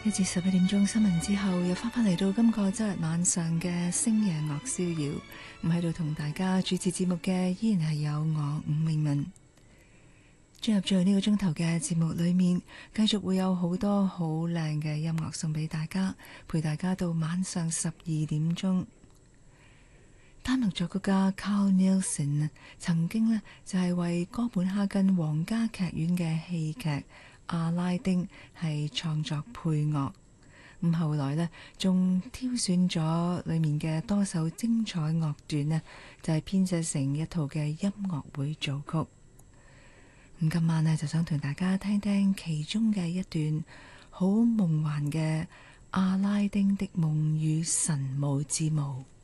一至11點鐘新聞之後，又翻嚟到今個周日晚上嘅星夜樂逍遙。咁喺度同大家主持節目嘅依然係有我伍詠雯。進入最後呢個鐘頭嘅節目裏面，繼續會有好多好靚嘅音樂送俾大家，陪大家到晚上12點鐘。丹麥作曲家 Carl Nielsen 曾經呢就係為哥本哈根皇家劇院嘅戲劇阿拉丁係創作配樂，咁後來呢，仲挑選咗裏面嘅多首精彩樂段呢，就係編製成一套嘅音樂會組曲。咁今晚呢，就想同大家聽聽其中嘅一段好夢幻嘅阿拉丁的夢與神母之舞。